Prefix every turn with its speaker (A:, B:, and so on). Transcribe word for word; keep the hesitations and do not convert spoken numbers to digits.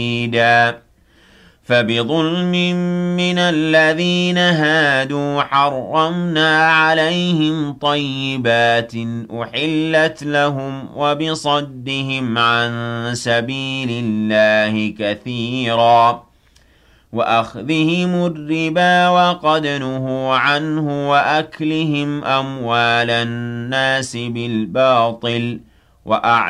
A: فبظلم من الذين هادوا حرمنا عليهم طيبات أحلت لهم وبصدهم عن سبيل الله كثيرا وأخذهم الربا وقد نهوا عنه وأكلهم أموال الناس بالباطل وأعلم